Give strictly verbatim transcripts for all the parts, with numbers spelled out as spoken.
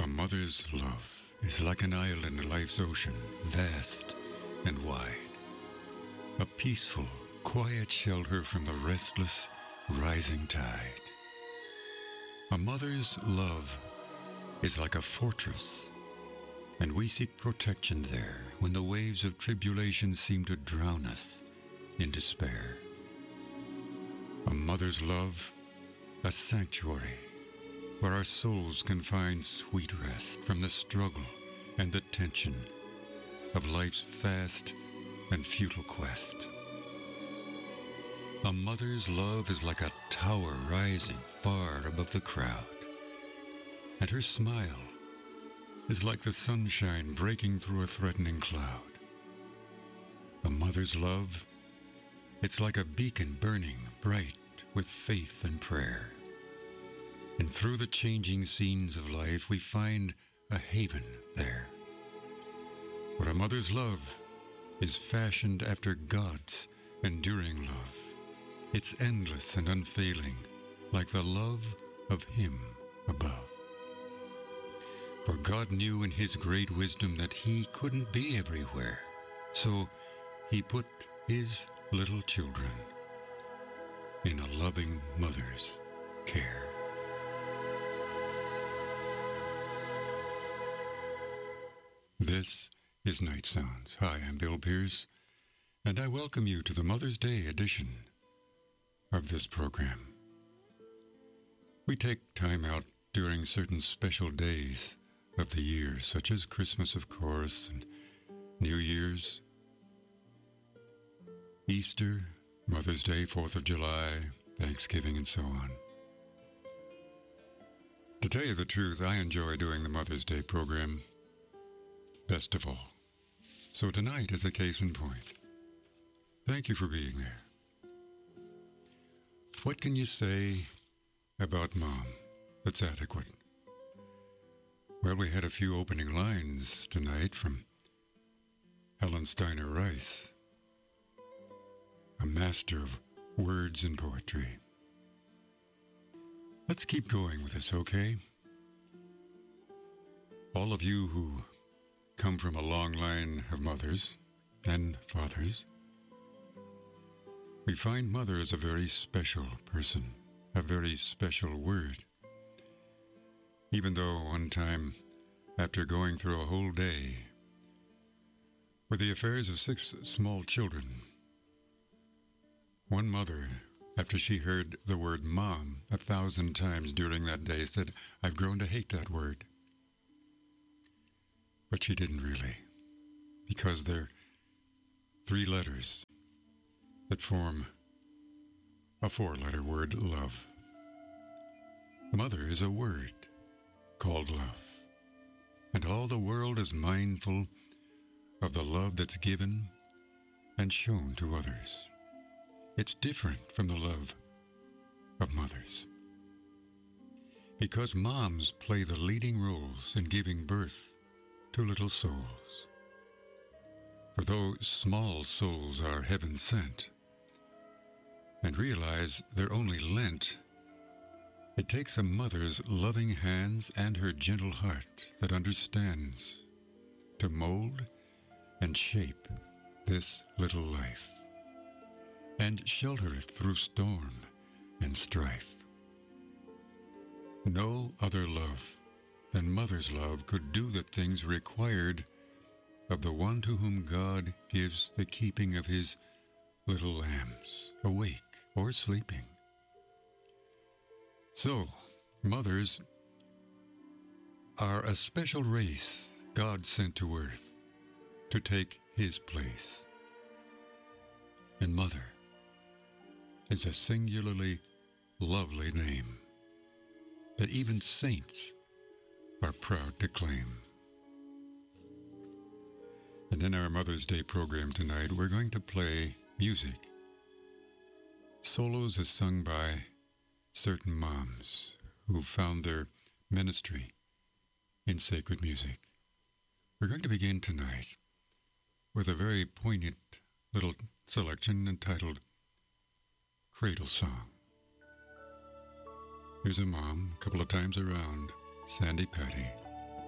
A mother's love is like an island in life's ocean, vast and wide. A peaceful, quiet shelter from the restless, rising tide. A mother's love is like a fortress, and we seek protection there when the waves of tribulation seem to drown us in despair. A mother's love, a sanctuary, where our souls can find sweet rest from the struggle and the tension of life's vast and futile quest. A mother's love is like a tower rising far above the crowd, and her smile is like the sunshine breaking through a threatening cloud. A mother's love, it's like a beacon burning bright with faith and prayer. And through the changing scenes of life, we find a haven there, where a mother's love is fashioned after God's enduring love. It's endless and unfailing, like the love of Him above. For God knew in His great wisdom that He couldn't be everywhere, so He put His little children in a loving mother's care. This is Night Sounds. Hi, I'm Bill Pierce, and I welcome you to the Mother's Day edition of this program. We take time out during certain special days of the year, such as Christmas, of course, and New Year's, Easter, Mother's Day, Fourth of July, Thanksgiving, and so on. To tell you the truth, I enjoy doing the Mother's Day program best of all. So tonight is a case in point. Thank you for being there. What can you say about Mom that's adequate? Well, we had a few opening lines tonight from Helen Steiner Rice, a master of words and poetry. Let's keep going with this, okay? All of you who come from a long line of mothers and fathers, we find mother as a very special person, a very special word. Even though one time, after going through a whole day with the affairs of six small children, one mother, after she heard the word mom a thousand times during that day, said, "I've grown to hate that word." But she didn't really, because they're three letters that form a four-letter word, love. Mother is a word called love, and all the world is mindful of the love that's given and shown to others. It's different from the love of mothers, because moms play the leading roles in giving birth to little souls. For though small souls are heaven sent and realize they're only lent, it takes a mother's loving hands and her gentle heart that understands to mold and shape this little life and shelter it through storm and strife. No other love than mother's love could do the things required of the one to whom God gives the keeping of His little lambs, awake or sleeping. So, mothers are a special race God sent to earth to take His place. And mother is a singularly lovely name that even saints are proud to claim. And in our Mother's Day program tonight, we're going to play music. Solos is sung by certain moms who found their ministry in sacred music. We're going to begin tonight with a very poignant little selection entitled Cradle Song. Here's a mom a couple of times around, Sandy Patty.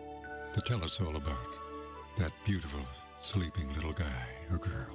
to tell us all about that beautiful sleeping little guy or girl.